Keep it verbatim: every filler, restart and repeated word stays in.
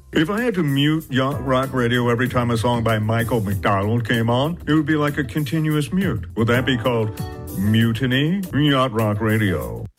If I had to mute Yacht Rock Radio every time a song by Michael McDonald came on, it would be like a continuous mute. Would that be called mutiny? Yacht Rock Radio.